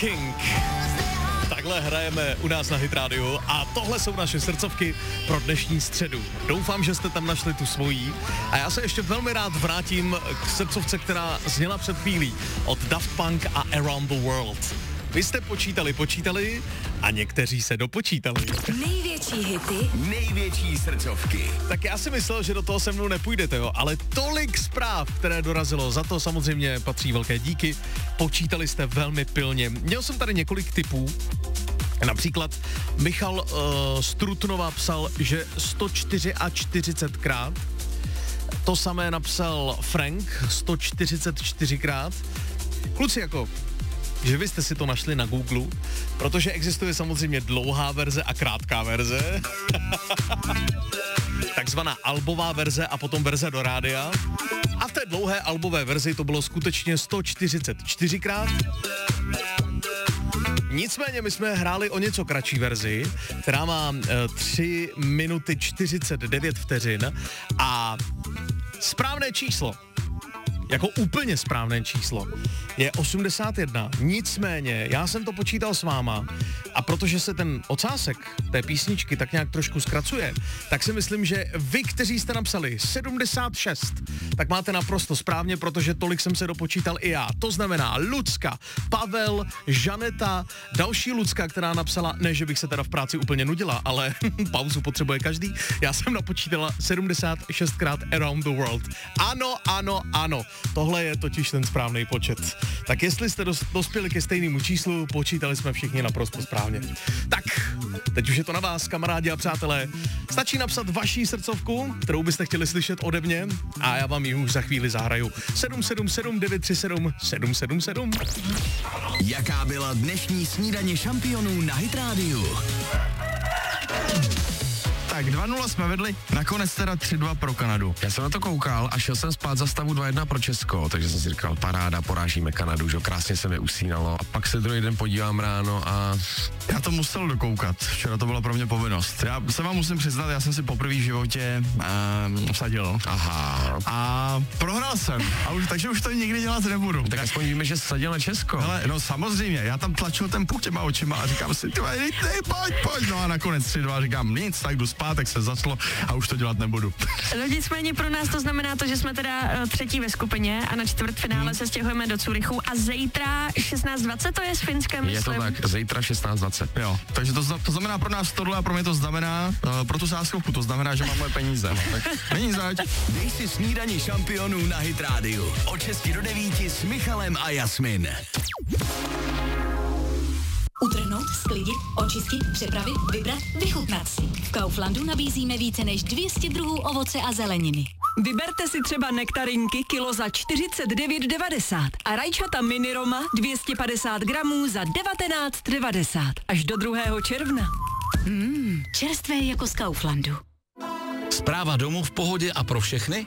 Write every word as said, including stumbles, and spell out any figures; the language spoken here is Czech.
King. Takhle hrajeme u nás na Hit Radio a tohle jsou naše srdcovky pro dnešní středu. Doufám, že jste tam našli tu svojí a já se ještě velmi rád vrátím k srdcovce, která zněla před chvílí od Daft Punk a Around the World. Vy jste počítali, počítali a někteří se dopočítali. Největší hity, největší srdcovky. Tak já si myslel, že do toho se mnou nepůjdete, jo, ale tolik zpráv, které dorazilo, za to samozřejmě patří velké díky. Počítali jste velmi pilně. Měl jsem tady několik tipů. Například Michal uh, Strutnova psal, že sto čtyřicetkrát. To samé napsal Frank, sto čtyřicet čtyřikrát. Kluci, jako, že vy jste si to našli na Google, protože existuje samozřejmě dlouhá verze a krátká verze. Takzvaná albová verze a potom verze do rádia. A v té dlouhé albové verzi to bylo skutečně sto čtyřicet čtyřikrát. Nicméně my jsme hráli o něco kratší verzi, která má e, tři minuty čtyřicet devět vteřin a správné číslo, jako úplně správné číslo, je osmdesát jedna. Nicméně, já jsem to počítal s váma a protože se ten ocásek té písničky tak nějak trošku zkracuje, tak si myslím, že vy, kteří jste napsali sedmdesát šest, tak máte naprosto správně, protože tolik jsem se dopočítal i já. To znamená Lucka, Pavel, Žaneta, další Lucka, která napsala, ne, že bych se teda v práci úplně nudila, ale pauzu potřebuje každý. Já jsem napočítala sedmdesát šestkrát Around the World. Ano, ano, ano. Tohle je totiž ten správný počet. Tak jestli jste dos- dospěli ke stejnému číslu, počítali jsme všichni naprosto správně. Tak, teď už je to na vás, kamarádi a přátelé. Stačí napsat vaší srdcovku, kterou byste chtěli slyšet ode mě a já vám ji už za chvíli zahraju. sedm sedm sedm devět tři sedm sedm sedm sedm. Jaká byla dnešní snídaně šampionů na Hit Radio? Tak dva nula jsme vedli, nakonec teda tři dva pro Kanadu. Já jsem na to koukal a šel jsem spát za stavu dva jedna pro Česko, takže jsem si říkal, paráda, porážíme Kanadu, že krásně se mi usínalo. A pak se druhý den podívám ráno a... Já to musel dokoukat, včera to byla pro mě povinnost. Já se vám musím přiznat, já jsem si poprvé v životě uh, vsadil. Aha. A prohrál jsem, a už, takže už to nikdy dělat nebudu. Tak aspoň víme, že sadil na Česko. Hele, no samozřejmě, já tam tlačil ten puk těma očima a říkám si, ty, ty, pojď, pojď. No a nakonec tři dva říkám, nic, tak jdu spát, tak se zaslo a už to dělat nebudu. No nicméně pro nás to znamená to, že jsme teda uh, třetí ve skupině a na čtvrtfinále hmm. se stěhujeme do Curychu a zítra šestnáct dvacet to je s Finskem, Je myslím. to tak, zítra šestnáct dvacet. Jo, takže to, to znamená pro nás tohle a pro mě to znamená, uh, pro tu sázkovku, to znamená, že mám moje peníze. No, tak není zač. Dej si snídaně šampionů na Hit Radio. Od šesti do devíti s Michalem a Jasmin. utrhnout, sklidit, očistit, přepravit, vybrat, vychutnat si. V Kauflandu nabízíme více než dvě stě druhů ovoce a zeleniny. Vyberte si třeba nektarinky kilo za čtyřicet devět devadesát a rajčata mini Roma dvě stě padesát gramů za devatenáct devadesát až do druhého června. Mmm, čerstvé jako z Kauflandu. Zpráva domů v pohodě a pro všechny?